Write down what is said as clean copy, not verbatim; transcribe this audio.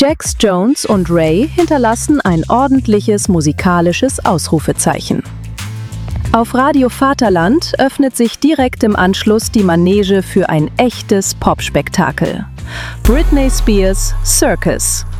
Jax Jones und Ray hinterlassen ein ordentliches musikalisches Ausrufezeichen. Auf Radio Vaterland öffnet sich direkt im Anschluss die Manege für ein echtes Popspektakel. Britney Spears Circus.